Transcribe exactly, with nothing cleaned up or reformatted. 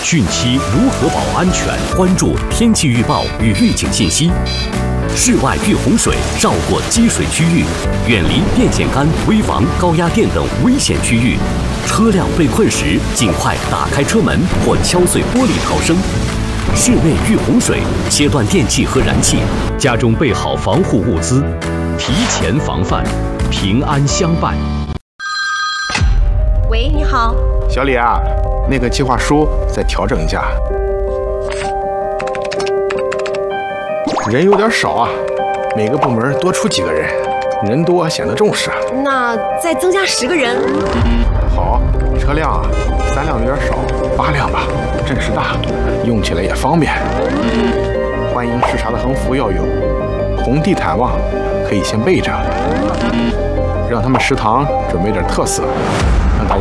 汛期如何保安全？关注天气预报与预警信息。室外遇洪水，绕过积水区域，远离电线杆、危房、高压电等危险区域。车辆被困时，尽快打开车门或敲碎玻璃逃生。室内遇洪水，切断电器和燃气，家中备好防护物资，提前防范，平安相伴。 喂，你好， 小李啊，那个计划书再调整一下，人有点少啊，每个部门多出几个人，人多显得重视。 那再增加十个人。 好，车辆啊，三辆有点少，八辆吧，阵势大，用起来也方便。欢迎视察的横幅要有，红地毯袜可以先备着，让他们食堂准备点特色，让大家